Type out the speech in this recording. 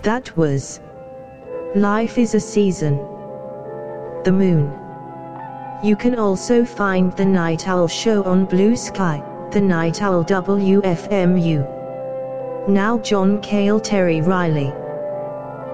That was Life is a Season. The Moon. You can also find The Night Owl Show on Blue Sky, The Night Owl WFMU. Now John Cale Terry Riley.